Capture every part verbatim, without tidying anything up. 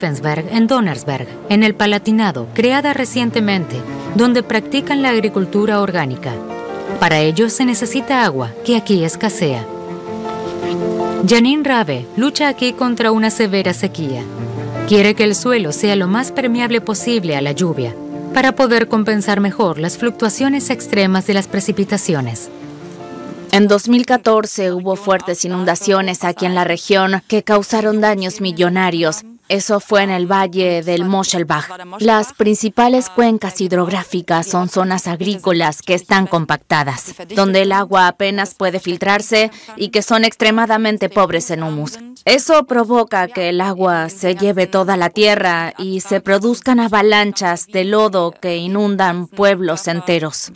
Steffensberg en Donnersberg, en el Palatinado, creada recientemente, donde practican la agricultura orgánica. Para ello se necesita agua, que aquí escasea. Janine Rabe lucha aquí contra una severa sequía. Quiere que el suelo sea lo más permeable posible a la lluvia, para poder compensar mejor las fluctuaciones extremas de las precipitaciones. En dos mil catorce hubo fuertes inundaciones aquí en la región que causaron daños millonarios. Eso fue en el valle del Moschelbach. Las principales cuencas hidrográficas son zonas agrícolas que están compactadas, donde el agua apenas puede filtrarse y que son extremadamente pobres en humus. Eso provoca que el agua se lleve toda la tierra y se produzcan avalanchas de lodo que inundan pueblos enteros.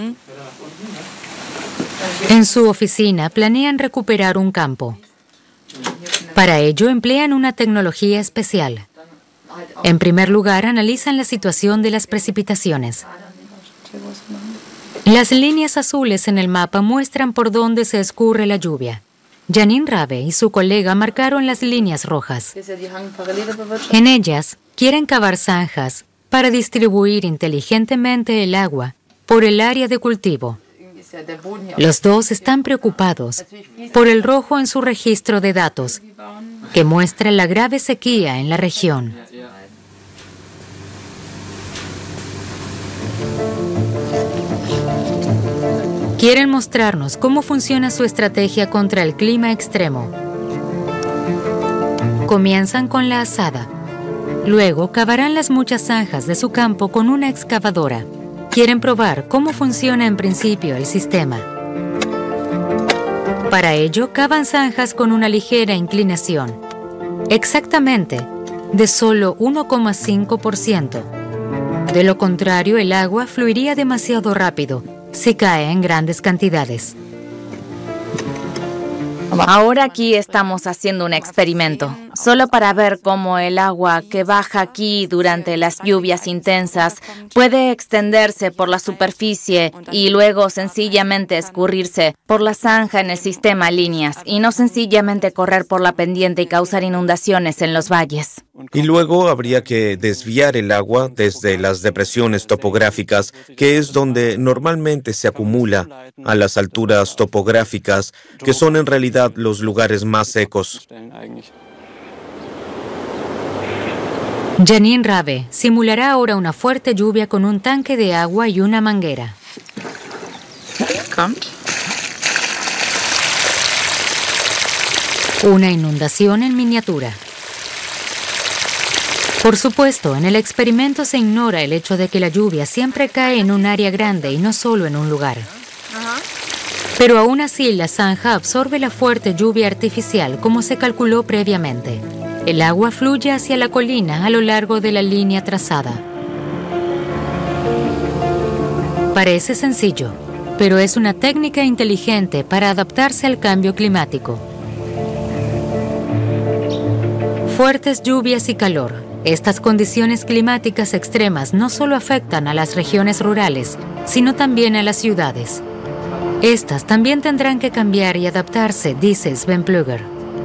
En su oficina planean recuperar un campo. Para ello emplean una tecnología especial. En primer lugar, analizan la situación de las precipitaciones. Las líneas azules en el mapa muestran por dónde se escurre la lluvia. Janine Rabe y su colega marcaron las líneas rojas. En ellas, quieren cavar zanjas para distribuir inteligentemente el agua por el área de cultivo. Los dos están preocupados por el rojo en su registro de datos, que muestra la grave sequía en la región. Quieren mostrarnos cómo funciona su estrategia contra el clima extremo. Comienzan con la azada. Luego cavarán las muchas zanjas de su campo con una excavadora. Quieren probar cómo funciona en principio el sistema. Para ello, cavan zanjas con una ligera inclinación, exactamente de solo uno coma cinco por ciento. De lo contrario, el agua fluiría demasiado rápido si cae en grandes cantidades. Ahora aquí estamos haciendo un experimento, solo para ver cómo el agua que baja aquí durante las lluvias intensas puede extenderse por la superficie y luego sencillamente escurrirse por la zanja en el sistema líneas y no sencillamente correr por la pendiente y causar inundaciones en los valles. Y luego habría que desviar el agua desde las depresiones topográficas, que es donde normalmente se acumula, a las alturas topográficas, que son en realidad los lugares más secos. Janine Rabe simulará ahora una fuerte lluvia con un tanque de agua y una manguera. Una inundación en miniatura. Por supuesto, en el experimento se ignora el hecho de que la lluvia siempre cae en un área grande y no solo en un lugar. Pero aún así, la zanja absorbe la fuerte lluvia artificial como se calculó previamente. El agua fluye hacia la colina a lo largo de la línea trazada. Parece sencillo, pero es una técnica inteligente para adaptarse al cambio climático. Fuertes lluvias y calor. Estas condiciones climáticas extremas no solo afectan a las regiones rurales, sino también a las ciudades. Estas también tendrán que cambiar y adaptarse, dice Sven Plugger.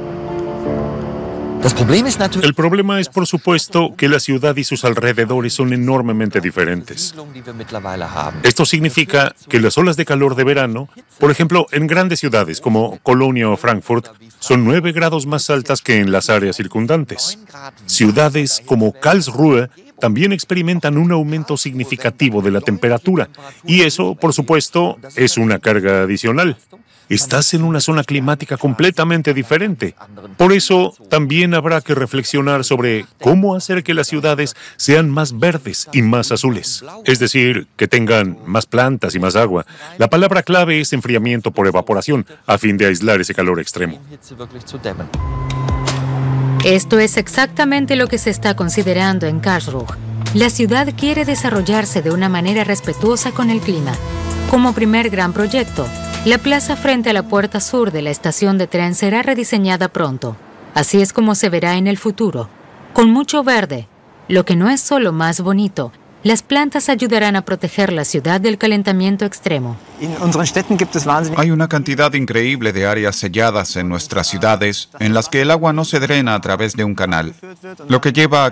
El problema es, por supuesto, que la ciudad y sus alrededores son enormemente diferentes. Esto significa que las olas de calor de verano, por ejemplo, en grandes ciudades como Colonia o Frankfurt, son nueve grados más altas que en las áreas circundantes. Ciudades como Karlsruhe también experimentan un aumento significativo de la temperatura, y eso, por supuesto, es una carga adicional. Estás en una zona climática completamente diferente. Por eso, también habrá que reflexionar sobre cómo hacer que las ciudades sean más verdes y más azules. Es decir, que tengan más plantas y más agua. La palabra clave es enfriamiento por evaporación, a fin de aislar ese calor extremo. Esto es exactamente lo que se está considerando en Karlsruhe. La ciudad quiere desarrollarse de una manera respetuosa con el clima. Como primer gran proyecto, la plaza frente a la puerta sur de la estación de tren será rediseñada pronto. Así es como se verá en el futuro, con mucho verde. Lo que no es solo más bonito, las plantas ayudarán a proteger la ciudad del calentamiento extremo. Hay una cantidad increíble de áreas selladas en nuestras ciudades en las que el agua no se drena a través de un canal, lo que lleva a